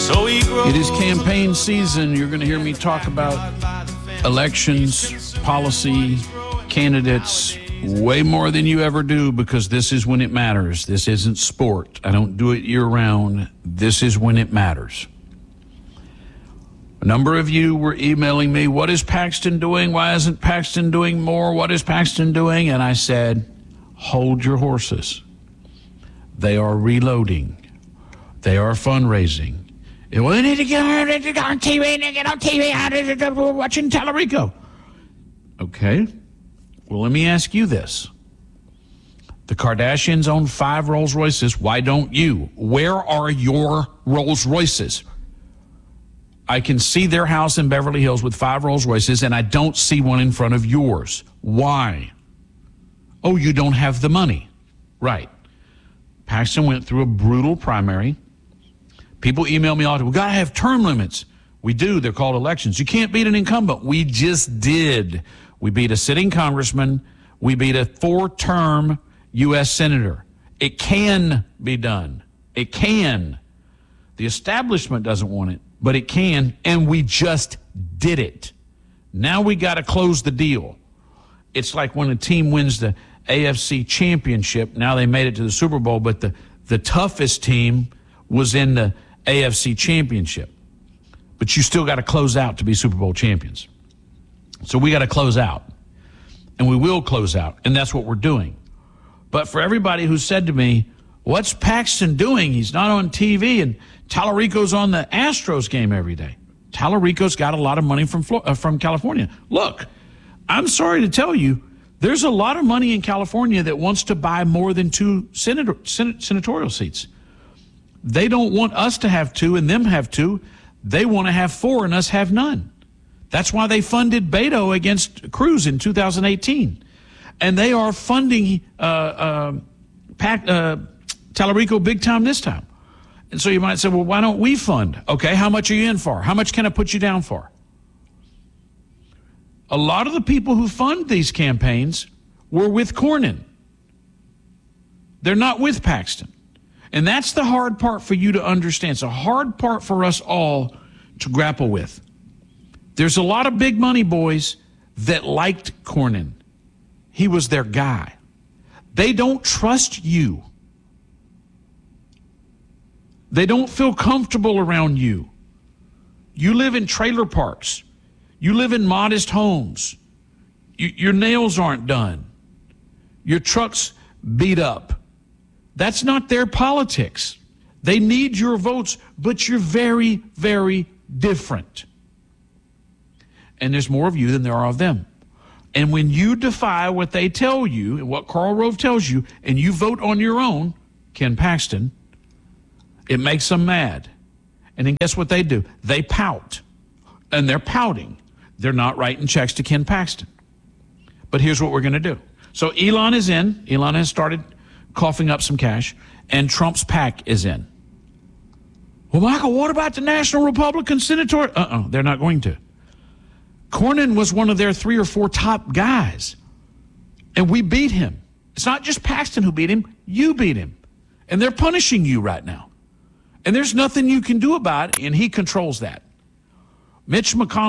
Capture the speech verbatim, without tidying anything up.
So he grows. It is campaign season. You're going to hear me talk about elections, policy, candidates, way more than you ever do, because this is when it matters. This isn't sport. I don't do it year-round. This is when it matters. A number of you were emailing me, what is Paxton doing? Why isn't Paxton doing more? What is Paxton doing? And I said, hold your horses. They are reloading. They are fundraising. Well, they need to get on T V, they need to get on T V, we're watching Tallarico. Okay. Well, let me ask you this. The Kardashians own five Rolls Royces. Why don't you? Where are your Rolls Royces? I can see their house in Beverly Hills with five Rolls Royces, and I don't see one in front of yours. Why? Oh, you don't have the money. Right. Paxton went through a brutal primary. People email me all the time, we got to have term limits. We do. They're called elections. You can't beat an incumbent. We just did. We beat a sitting congressman. We beat a four-term U S senator. It can be done. It can. The establishment doesn't want it, but it can, and we just did it. Now we got to close the deal. It's like when a team wins the A F C championship. Now they made it to the Super Bowl, but the, the toughest team was in the A F C championship. But you still got to close out to be Super Bowl champions. So we got to close out, and we will close out, and that's what we're doing. But for everybody who said to me, what's Paxton doing? He's not on T V, and Tallarico's on the Astros game every day. Tallarico's got a lot of money from Florida, uh, from California. Look, I'm sorry to tell you, there's a lot of money in California that wants to buy more than two senator, sen- senatorial seats. They don't want us to have two and them have two. They want to have four and us have none. That's why they funded Beto against Cruz in two thousand eighteen. And they are funding uh, uh, Pac, uh, Tallarico big time this time. And so you might say, well, why don't we fund? Okay, how much are you in for? How much can I put you down for? A lot of the people who fund these campaigns were with Cornyn. They're not with Paxton. And that's the hard part for you to understand. It's a hard part for us all to grapple with. There's a lot of big money boys that liked Cornyn. He was their guy. They don't trust you. They don't feel comfortable around you. You live in trailer parks. You live in modest homes. You, your nails aren't done. Your truck's beat up. That's not their politics. They need your votes, but you're very, very different. And there's more of you than there are of them. And when you defy what they tell you and what Karl Rove tells you, and you vote on your own, Ken Paxton, it makes them mad. And then guess what they do? They pout. And they're pouting. They're not writing checks to Ken Paxton. But here's what we're going to do. So Elon is in. Elon has started coughing up some cash. And Trump's PAC is in. Well, Michael, what about the National Republican Senator? Uh-uh, they're not going to. Cornyn was one of their three or four top guys. And we beat him. It's not just Paxton who beat him. You beat him. And they're punishing you right now. And there's nothing you can do about it. And he controls that. Mitch McConnell